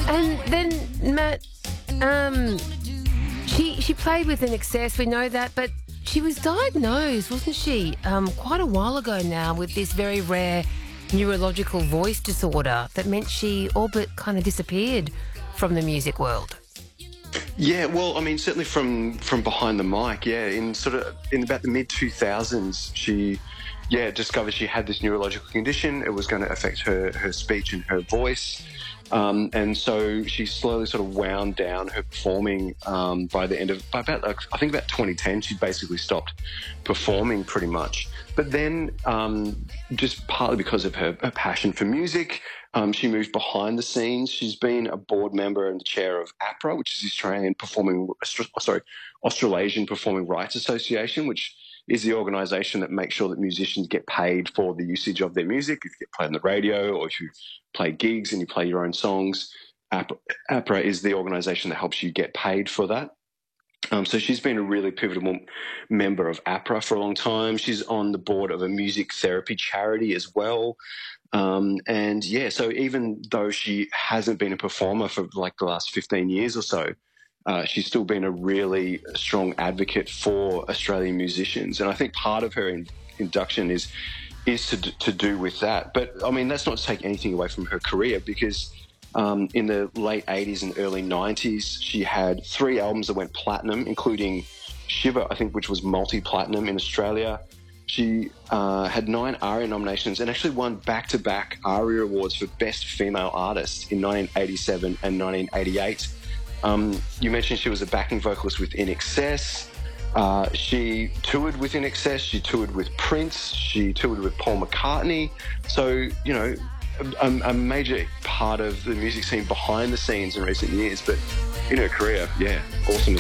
And then, Matt, she played with INXS, we know that, but she was diagnosed, wasn't she, quite a while ago now with this very rare neurological voice disorder that meant she all but kind of disappeared from the music world. Yeah, well, I mean, certainly from behind the mic, in about the mid-2000s, she discovered she had this neurological condition. It was going to affect her speech and her voice. And so she slowly sort of wound down her performing by about 2010, she basically stopped performing pretty much. But then just partly because of her passion for music, she moved behind the scenes. She's been a board member and the chair of APRA, which is the Australasian Performing Rights Association, which is the organisation that makes sure that musicians get paid for the usage of their music. If you get played on the radio or if you play gigs and you play your own songs, APRA is the organisation that helps you get paid for that. So she's been a really pivotal member of APRA for a long time. She's on the board of a music therapy charity as well. So even though she hasn't been a performer for like the last 15 years or so, she's still been a really strong advocate for Australian musicians. And I think part of her induction is to do with that. But, I mean, that's not to take anything away from her career because in the late 80s and early 90s, she had 3 albums that went platinum, including Shiver, I think, which was multi-platinum in Australia. She had 9 ARIA nominations and actually won back-to-back ARIA awards for Best Female Artist in 1987 and 1988. You mentioned she was a backing vocalist with INXS. She toured with INXS. She toured with Prince. She toured with Paul McCartney. So, you know, a major part of the music scene behind the scenes in recent years. But in her career, awesome.